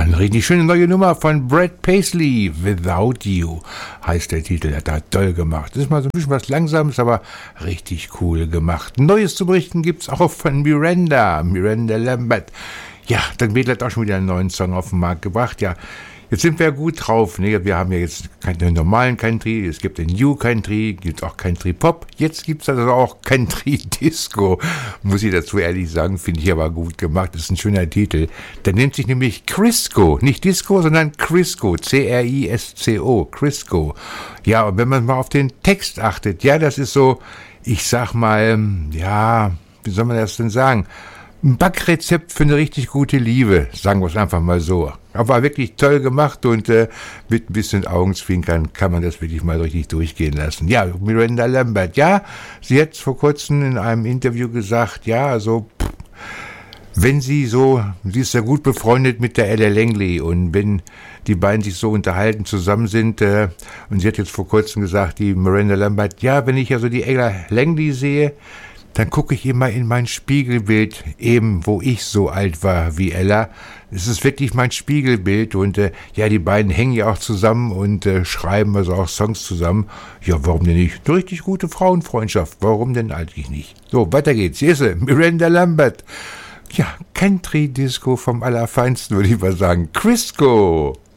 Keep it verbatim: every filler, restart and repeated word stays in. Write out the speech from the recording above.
eine richtig schöne neue Nummer von Brad Paisley, Without You, heißt der Titel. Hat er toll gemacht. Das ist mal so ein bisschen was Langsames, aber richtig cool gemacht. Neues zu berichten gibt's auch von Miranda, Miranda Lambert. Ja, dann Mädel hat auch schon wieder einen neuen Song auf den Markt gebracht. Ja, jetzt sind wir ja gut drauf. Ne? Wir haben ja jetzt keinen normalen Country, es gibt den New Country, gibt auch Country Pop. Jetzt gibt's also auch Country Disco. Muss ich dazu ehrlich sagen, finde ich aber gut gemacht. Das ist ein schöner Titel. Der nennt sich nämlich Crisco. Nicht Disco, sondern Crisco. C R I S C O. Crisco. Ja, und wenn man mal auf den Text achtet, ja, das ist so, ich sag mal, ja, wie soll man das denn sagen? Ein Backrezept für eine richtig gute Liebe, sagen wir es einfach mal so. Aber wirklich toll gemacht und äh, mit ein bisschen Augenzwinkern kann man das wirklich mal richtig durchgehen lassen. Ja, Miranda Lambert, ja, sie hat vor kurzem in einem Interview gesagt, ja, also pff, wenn sie so, sie ist ja gut befreundet mit der Ella Langley und wenn die beiden sich so unterhalten, zusammen sind, äh, und sie hat jetzt vor kurzem gesagt, die Miranda Lambert, ja, wenn ich ja so die Ella Langley sehe, dann gucke ich immer in mein Spiegelbild, eben wo ich so alt war wie Ella. Es ist wirklich mein Spiegelbild und äh, ja, die beiden hängen ja auch zusammen und äh, schreiben also auch Songs zusammen. Ja, warum denn nicht? Eine richtig gute Frauenfreundschaft, warum denn eigentlich nicht? So, weiter geht's. Hier ist sie, Miranda Lambert. Ja, Country Disco vom Allerfeinsten, würde ich mal sagen. Crisco.